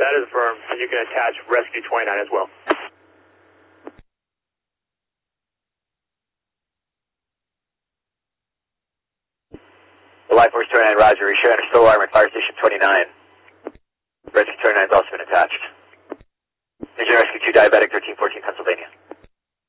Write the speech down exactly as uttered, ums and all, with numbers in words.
That is affirmed. So you can attach Rescue twenty-nine as well. Life Force twenty-nine, Roger. Reassuring under still alarm at Fire Station twenty-nine. Rescue twenty-nine has also been attached. Agent Rescue two, Diabetic, thirteen fourteen, Pennsylvania.